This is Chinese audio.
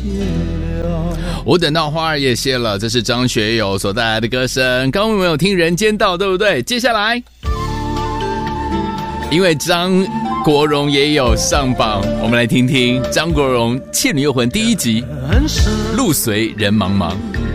我等到花儿也谢了，这是张学友所带来的歌声。刚刚我们有听人间道，对不对？接下来因为张国荣也有上榜，我们来听听张国荣《倩女幽魂》第一集《路随人茫茫》。